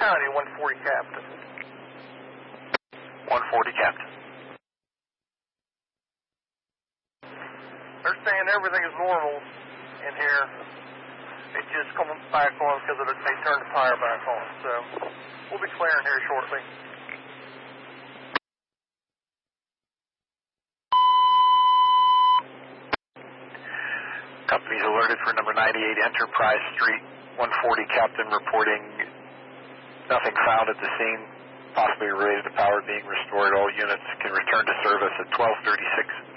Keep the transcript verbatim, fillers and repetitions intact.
County, one forty Captain. one forty Captain. They're saying everything is normal in here. It's just coming back on because of the, they turned the power back on. So we'll be clearing here shortly. Company's alerted for number ninety-eight Enterprise Street, one forty Captain reporting nothing found at the scene, possibly related to power being restored. All units can return to service at twelve thirty-six